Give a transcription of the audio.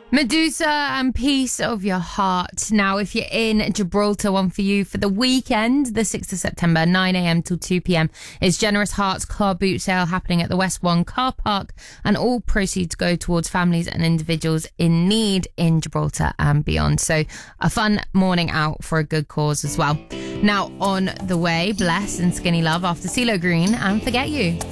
Medusa and Piece of Your Heart. Now, if you're in Gibraltar, one for you for the weekend, the 6th of September, 9am till 2pm, is Generous Hearts car boot sale happening at the West One car park, and all proceeds go towards families and individuals in need in Gibraltar and beyond. So a fun morning out for a good cause as well. Now, on the way, Bless and Skinny Love after CeeLo Green and Forget You.